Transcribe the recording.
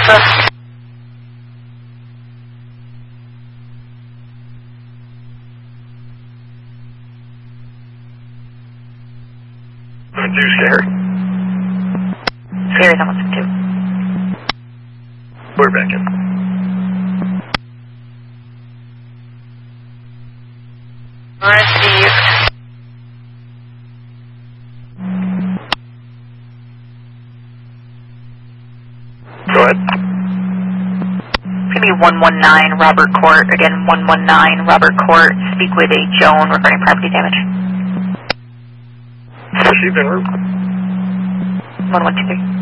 Delta. Scary. Scary's on 162. We're back in. Received. Go ahead. It's going to be 119 Robert Court. Again, 119 Robert Court. Speak with a Joan regarding property damage. Received en route. 1123.